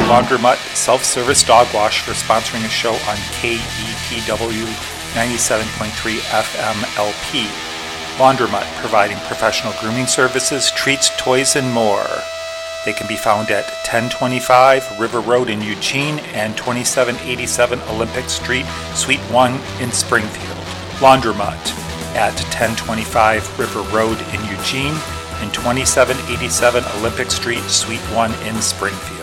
Laundromat Self-Service Dog Wash for sponsoring a show on KEPW 97.3 FM LP. Laundromat, providing professional grooming services, treats, toys, and more. They can be found at 1025 River Road in Eugene and 2787 Olympic Street, Suite 1 in Springfield. Laundromat at 1025 River Road in Eugene and 2787 Olympic Street, Suite 1 in Springfield.